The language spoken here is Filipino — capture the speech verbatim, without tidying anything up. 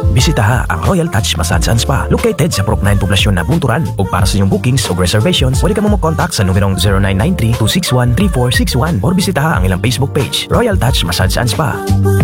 bisitaha ang Royal Touch Massage and Spa located sa Purok nine poblasyon na Bunturan. Ug para sa inyong bookings o reservations, pwede ka mo mag-contact sa numerong zero nine nine three two six one three four six one or bisitaha ang ilang Facebook page, Royal Touch Massage and Spa.